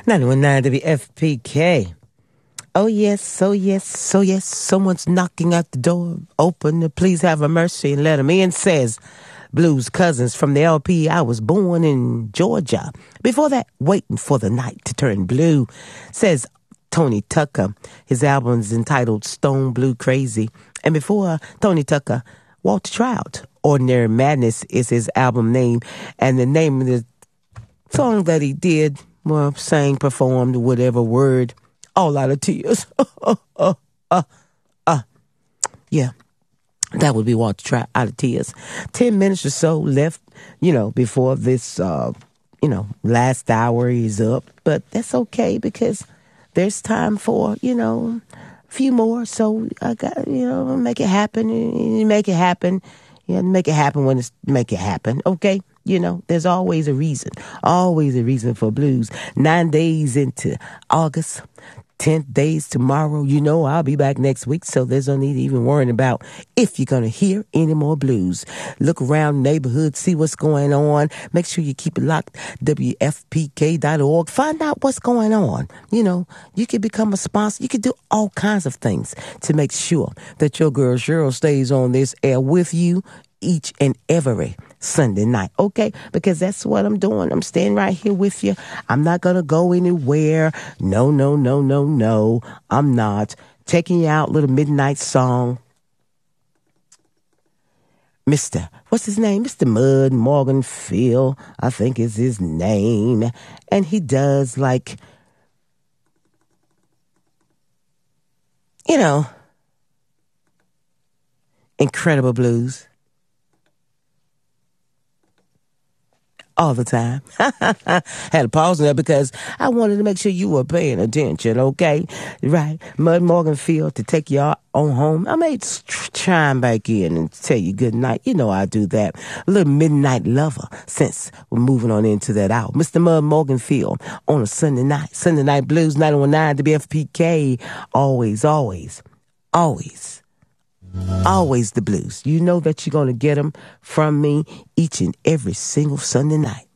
919 WFPK. Oh yes, oh yes, oh yes. Someone's knocking at the door. Open to please have a mercy and let him in, says Blues Cousins from the LP. I was born in Georgia. Before that, waiting for the night to turn blue, says Tony Tucker. His album is entitled Stone Blue Crazy. And before Tony Tucker, Walter Trout. Ordinary Madness is his album name. And the name of the song that he did, well, sang, performed, whatever word, all out of tears. Yeah, that would be Walter Trout, out of tears. 10 minutes or so left, before this, last hour is up. But that's okay because there's time for, a few more. So I got, make it happen. You make it happen. Make it happen when it's make it happen. Okay. There's always a reason for blues. 9 days into August, 10 days tomorrow. I'll be back next week, so there's no need to even worrying about if you're going to hear any more blues. Look around the neighborhood, see what's going on. Make sure you keep it locked, WFPK.org. Find out what's going on. You can become a sponsor. You can do all kinds of things to make sure that your girl Cheryl stays on this air with you each and every Sunday night, okay? Because that's what I'm doing. I'm staying right here with you. I'm not going to go anywhere. No, no, no, no, no. I'm not. Taking you out, little midnight song. What's his name? Mr. Mud Morgan Phil, I think is his name. And he does incredible blues. All the time. Had to pause there because I wanted to make sure you were paying attention, okay? Right. Mud Morgan Field to take y'all on home. I may chime back in and tell you good night. I do that. A little midnight lover since we're moving on into that hour. Mr. Mud Morgan Field on a Sunday night. Sunday Night Blues 919 WFPK. Always, always, always. Always the blues. You know that you're going to get them from me each and every single Sunday night.